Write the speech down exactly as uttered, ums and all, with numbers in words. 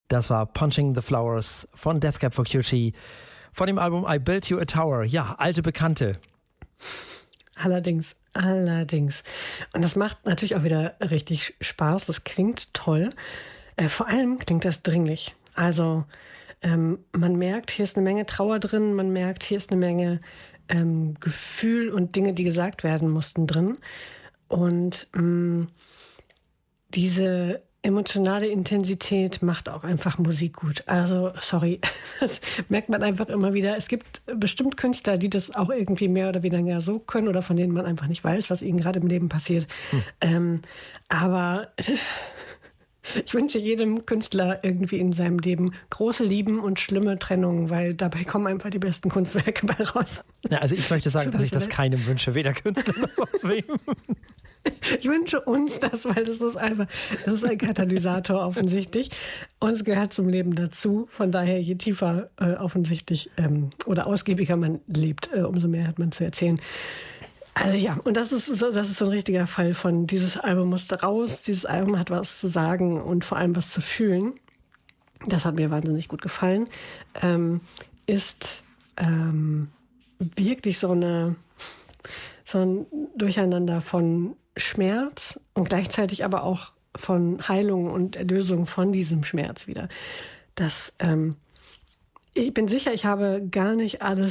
Das war Punching the Flowers von Death Cab for Cutie von dem Album I Built You a Tower. Ja, alte Bekannte. Allerdings, allerdings. Und das macht natürlich auch wieder richtig Spaß. Das klingt toll. Äh, vor allem klingt das dringlich. Also ähm, man merkt, hier ist eine Menge Trauer drin. Man merkt, hier ist eine Menge ähm, Gefühl und Dinge, die gesagt werden mussten drin. Und mh, diese emotionale Intensität macht auch einfach Musik gut. Also, sorry, das merkt man einfach immer wieder. Es gibt bestimmt Künstler, die das auch irgendwie mehr oder weniger so können oder von denen man einfach nicht weiß, was ihnen gerade im Leben passiert. Hm. Ähm, aber ich wünsche jedem Künstler irgendwie in seinem Leben große Lieben und schlimme Trennungen, weil dabei kommen einfach die besten Kunstwerke bei raus. Ja, also ich möchte sagen, dass ich das keinem wünsche, weder Künstler noch sonst wem. Ich wünsche uns das, weil das ist einfach, das ist ein Katalysator offensichtlich und es gehört zum Leben dazu. Von daher, je tiefer äh, offensichtlich ähm, oder ausgiebiger man lebt, äh, umso mehr hat man zu erzählen. Also ja, und das ist so, das ist so ein richtiger Fall von dieses Album musste raus, dieses Album hat was zu sagen und vor allem was zu fühlen. Das hat mir wahnsinnig gut gefallen. Ähm, ist ähm, wirklich so eine so ein Durcheinander von Schmerz und gleichzeitig aber auch von Heilung und Erlösung von diesem Schmerz wieder. Das, ähm, ich bin sicher, ich habe gar nicht alles